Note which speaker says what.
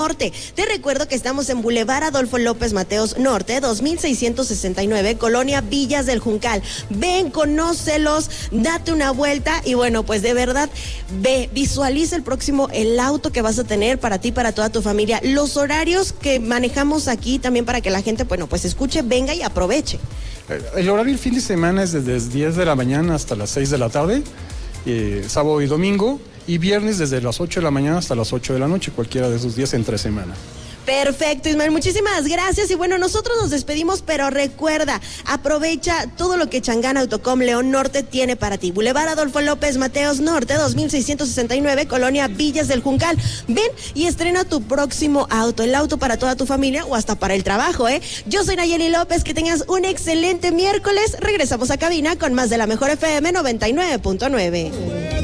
Speaker 1: Norte. Te recuerdo que estamos en Boulevard Adolfo López Mateos Norte, 2669, Colonia Villas del Juncal. Ven, conócelos, date una vuelta y bueno, pues de verdad, ve, visualiza el auto que vas a tener para ti, para toda tu familia. Los horarios que manejamos aquí también para que la gente, bueno, pues escuche, venga y aproveche.
Speaker 2: El horario el fin de semana es desde las 10 de la mañana hasta las 6 de la tarde, sábado y domingo, y viernes desde las 8 de la mañana hasta las 8 de la noche, cualquiera de esos días entre semana.
Speaker 1: Perfecto, Ismael, muchísimas gracias y bueno, nosotros nos despedimos, pero recuerda, aprovecha todo lo que Changán Autocom León Norte tiene para ti. Boulevard Adolfo López Mateos Norte, 2669, Colonia Villas del Juncal. Ven y estrena tu próximo auto, el auto para toda tu familia o hasta para el trabajo, ¿eh? Yo soy Nayeli López, que tengas un excelente miércoles. Regresamos a cabina con más de la mejor FM 99.9.